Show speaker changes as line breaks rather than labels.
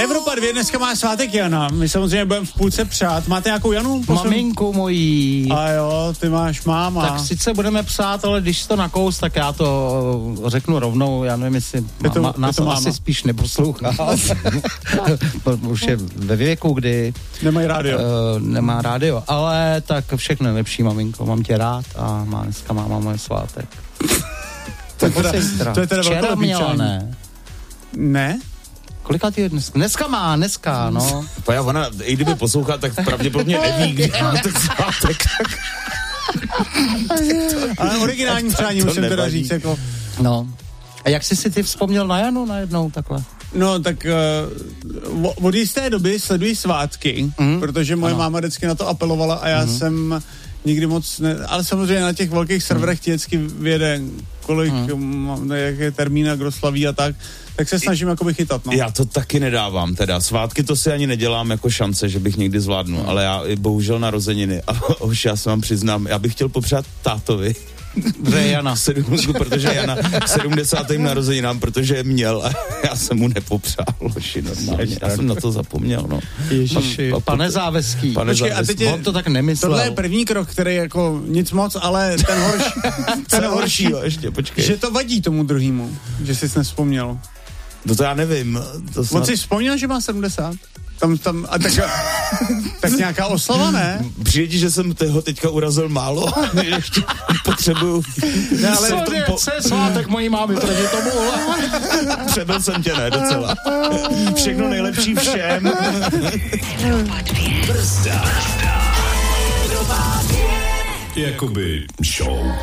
Evropa 2 dneska má svátek Jana. My samozřejmě budeme v půlce přát. Máte nějakou Janu?
Maminku mojí.
A jo, ty máš máma.
Tak sice budeme psát, ale když to nakous, tak já to řeknu rovnou. Já nevím, jestli nás asi spíš neposlouchá. Už je ve věku, kdy
nemají rádio.
Nemá rádio, ale tak všechno nejlepší, maminko. Mám tě rád a dneska máma moje svátek.
To je teda
včera měla, ne?
Ne?
Kolikátý je dneska? Dneska, no.
Ona, i kdyby poslouchá, tak pravděpodobně neví, kdy má ten svátek.
Ale originální přání musím teda říct, jako...
No. A jak jsi si ty vzpomněl na Janu najednou takhle?
No, tak od jisté doby sleduji svátky, protože moje máma vždycky na to apelovala a já jsem nikdy moc ale samozřejmě na těch velkých serverech ti vždycky vyjede, kolik, jak je termína, kdo slaví a tak se snažím jakoby chytat, no.
Já to taky nedávám teda. Svátky to si ani nedělám jako šance, že bych někdy zvládnu, ale já bohužel narozeniny. A už já se vám přiznám, já bych chtěl popřát tátovi. Protože Jana k 70. narozeninám, protože je měl a já jsem mu nepopřál, normálně. Já jsem na to zapomněl, no.
Ježiši, pane Záveský. On to tak nemyslel.
Tohle je první krok, který jako nic moc, ale ten horší,
ještě, počkej.
Že to vadí tomu druhému, že jsi nevzpomněl.
No to já nevím.
On si vzpomněl, že má 70? Tam a tak nějaká oslava, ne?
Přijde ti, že jsem toho teďka urazil málo. Ještě potřebuju.
Ne, ale co je svátek mojí mámy proti tomu?
Přebyl jsem tě, ne, docela. Všechno nejlepší všem.
Jakoby show.